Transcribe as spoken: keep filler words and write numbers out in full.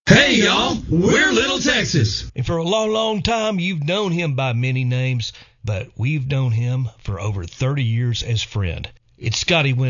Hey, y'all, we're Little Texas. And for a long, long time, you've known him by many names, but we've known him for over thirty years as friend. It's Scotty Wynn.